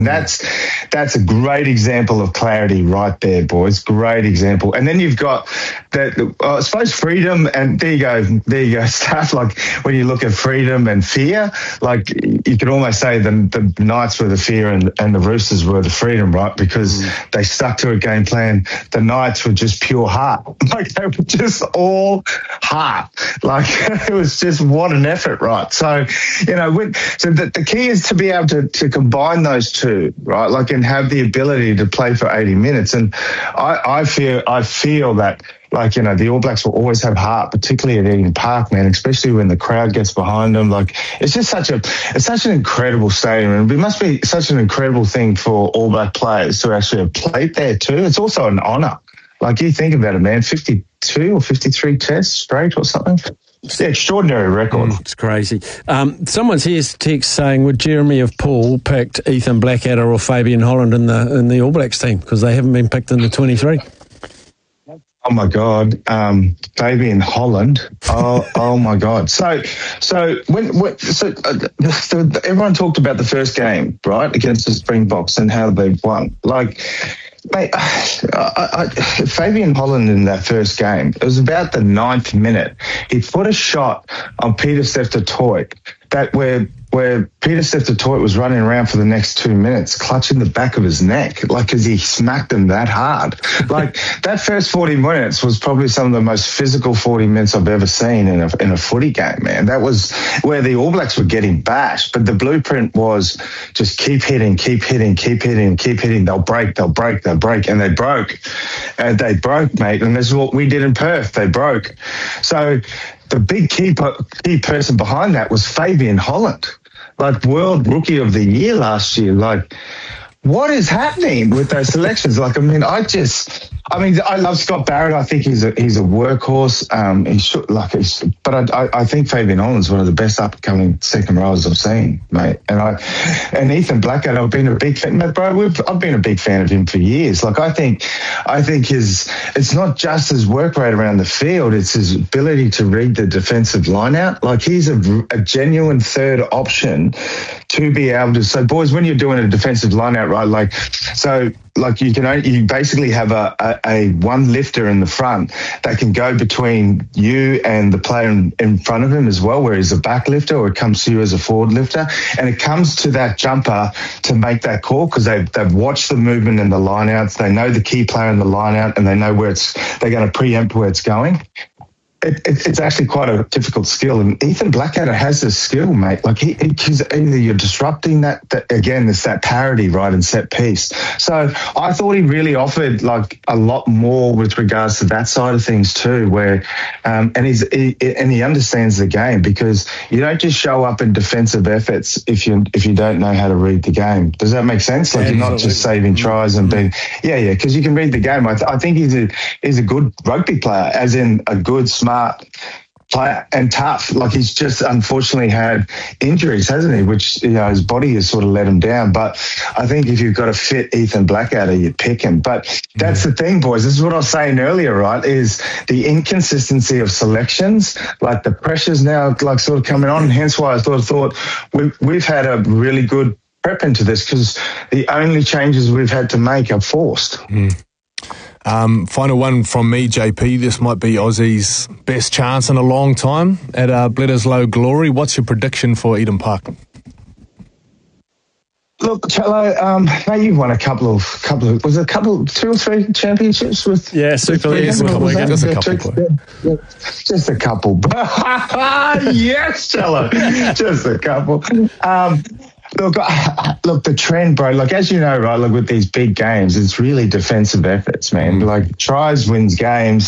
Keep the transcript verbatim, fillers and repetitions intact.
That's that's a great example of clarity right there, boys. Great example. And then you've got that, uh, I suppose, freedom, and there you go, there you go, stuff like when you look at freedom and fear, like you could almost say the, the Knights were the fear and, and the Roosters were the freedom, right? Because mm. they stuck to a game plan. The Knights were just pure heart. Like they were just all heart. Like it was just what an effort, right? So, you know, when, so the, the key is to be able to, to combine those two. Right, like, and have the ability to play for eighty minutes, and I, I feel, I feel that, like, you know, the All Blacks will always have heart, particularly at Eden Park, man. Especially when the crowd gets behind them. Like, it's just such a, it's such an incredible stadium, and it must be such an incredible thing for All Black players to actually have played there too. It's also an honour. Like, you think about it, man, fifty-two or fifty-three tests straight or something. It's an extraordinary record. Mm, it's crazy. Um, someone's here's text saying, would Jeremy have Paul picked Ethan Blackadder or Fabian Holland in the in the All Blacks team, because they haven't been picked in the twenty-three? Oh my God, um, Fabian Holland. Oh, oh my God. So, so when, when so uh, the, the, everyone talked about the first game, right, against the Springboks and how they won. Like, mate, I, I, Fabian Holland in that first game, it was about the ninth minute. He put a shot on Peter Steph-Toit that where where Peter Steph-Toit was running around for the next two minutes, clutching the back of his neck, like, because he smacked him that hard. Like, that first forty minutes was probably some of the most physical forty minutes I've ever seen in a, in a footy game, man. That was where the All Blacks were getting bashed, but the blueprint was just keep hitting, keep hitting, keep hitting, keep hitting. They'll break, they'll break, they'll break, and they broke. And they broke, mate, and this is what we did in Perth. They broke. So the big key, key person behind that was Fabian Holland. Like, world rookie of the year last year. Like, what is happening with those selections? Like, I mean, I just, I mean, I love Scott Barrett. I think he's a he's a workhorse. Um, he should, like, he's, but I, I think Fabian Holland's one of the best up and coming second rowers I've seen, mate. And I, and Ethan Blackadder, I've been a big fan, mate, bro. We've, I've been a big fan of him for years. Like, I think, I think his, it's not just his work rate around the field; it's his ability to read the defensive line out. Like, he's a, a genuine third option to be able to. So, boys, when you're doing a defensive line out, right, like, so. Like, you can only, you basically have a, a, a one lifter in the front that can go between you and the player in, in front of him as well, where he's a back lifter, or it comes to you as a forward lifter. And it comes to that jumper to make that call, because they've, they've watched the movement in the lineouts. They know the key player in the lineout, and they know where it's, they're going to preempt where it's going. It, it, it's actually quite a difficult skill, and Ethan Blackadder has this skill, mate. Like, he, he's either you're disrupting that, that again, it's that parity, right, and set piece. So I thought he really offered, like, a lot more with regards to that side of things too, where um, and he's he, and he understands the game, because you don't just show up in defensive efforts if you if you don't know how to read the game. Does that make sense? Like, Absolutely. You're not just saving tries and being yeah, yeah, because you can read the game. I, th- I think he's a he's a good rugby player, as in a good, smart player and tough. Like, he's just unfortunately had injuries, hasn't he? Which, you know, his body has sort of let him down. But I think if you've got to fit Ethan Blackadder, you pick him. But that's the thing, boys. This is what I was saying earlier, right? Is the inconsistency of selections. Like, the pressure's now, like, sort of coming on. And hence why I sort of thought we've, we've had a really good prep into this, because the only changes we've had to make are forced. Mm. Um, final one from me, J P. This might be Aussie's best chance in a long time at uh, Bledisloe Glory. What's your prediction for Eden Park? Look, Cello, um, mate, you've won a couple of, couple of, was it a couple, two or three championships with? Yeah, Super League. Just a couple. Just a couple. Yeah, just a couple. Yes, Cello, just a couple. Um, Look, look, the trend, bro, like, as you know, right, like, with these big games, it's really defensive efforts, man. Like, tries wins games.